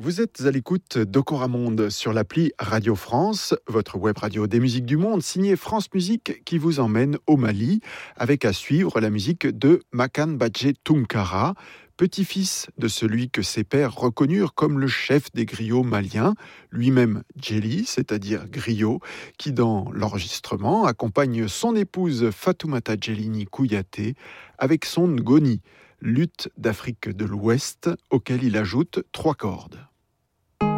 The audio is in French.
Vous êtes à l'écoute d'Okoramonde sur l'appli Radio France, votre web radio des musiques du monde, signée France Musique qui vous emmène au Mali, avec à suivre la musique de Makan Badje Tunkara, petit-fils de celui que ses pères reconnurent comme le chef des griots maliens, lui-même Djeli, c'est-à-dire griot, qui dans l'enregistrement accompagne son épouse Fatoumata Djelini Kouyaté avec son ngoni, luth d'Afrique de l'Ouest, auquel il ajoute 3 cordes.